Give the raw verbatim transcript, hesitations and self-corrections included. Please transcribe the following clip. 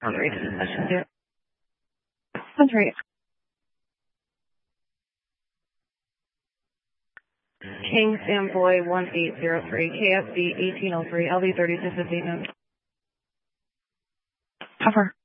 Three, discussion zero. Three. King Samboy one eight zero three, K S B eighteen oh three, L V thirty-six fifty. Cover.